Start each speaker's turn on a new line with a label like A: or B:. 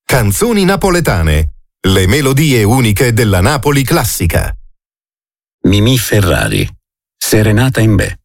A: Canzoni napoletane. Le melodie uniche della Napoli classica.
B: Mimì Ferrari. Serenata in Be.